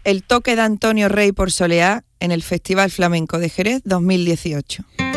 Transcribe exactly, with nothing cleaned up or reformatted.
el toque de Antonio Rey por Soleá en el Festival Flamenco de Jerez dos mil dieciocho.